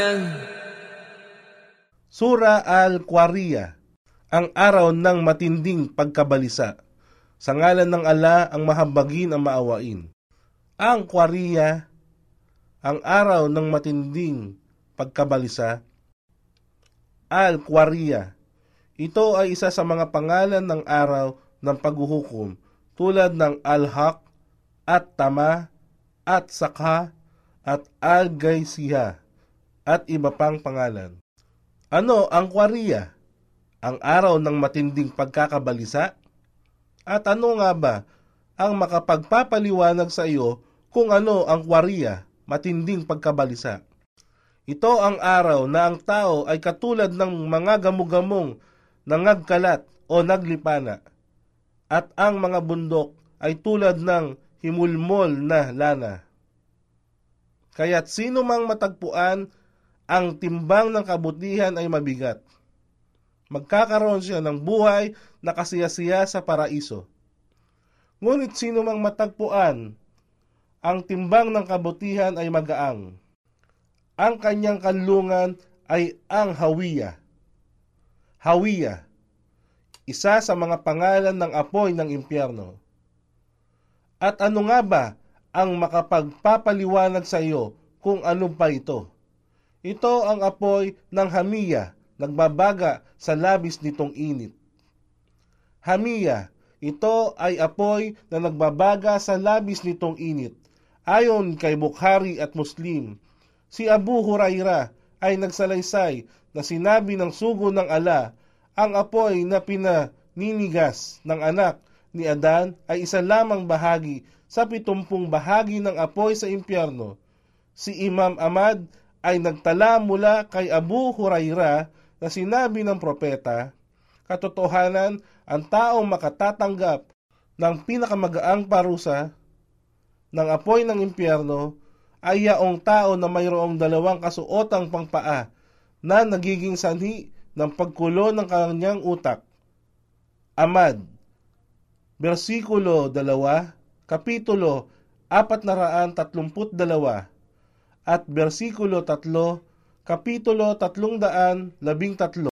Sura Al-Qariya, ang araw ng matinding pagkabalisa. Sa ngalan ng Allah, ang mahabagin ang maawain. Ang Qariya, ang araw ng matinding pagkabalisa. Al-Qariya, ito ay isa sa mga pangalan ng araw ng paghuhukom tulad ng Al-Haq at Tama at Sakha at Al-Gaisiha at iba pang pangalan. Ano ang Qariya? Ang araw ng matinding pagkakabalisa? At ano nga ba ang makapagpapaliwanag sa iyo kung ano ang Qariya, matinding pagkabalisa? Ito ang araw na ang tao ay katulad ng mga gamugamong nangagkalat o naglipana, at ang mga bundok ay tulad ng himulmol na lana. Kaya't sino mang matagpuan ang timbang ng kabutihan ay mabigat. Magkakaroon siya ng buhay na kasiyasiya sa paraiso. Ngunit sino mang matagpuan ang timbang ng kabutihan ay magaang. Ang kanyang kanlungan ay ang Hawiya. Hawiya, isa sa mga pangalan ng apoy ng impyerno. At ano nga ba ang makapagpapaliwanag sa iyo kung ano pa ito? Ito ang apoy ng Hamiya, nagbabaga sa labis nitong init. Hamiya, ito ay apoy na nagbabaga sa labis nitong init. Ayon kay Bukhari at Muslim, si Abu Hurairah ay nagsalaysay na sinabi ng sugo ng Allah, ang apoy na pinaninigas ng anak ni Adan ay isa lamang bahagi sa 70 bahagi ng apoy sa impyerno. Si Imam Ahmad ay nagtala mula kay Abu Hurairah na sinabi ng propeta, katotohanan, ang taong makatatanggap ng pinakamagaang parusa ng apoy ng impyerno ay yaong tao na mayroong 2 kasuotang pangpaa na nagiging sanhi ng pagkulo ng kanyang utak. Ahmad, versikulo 2, kapitulo 432, at versikulo 3, kapitulo 313.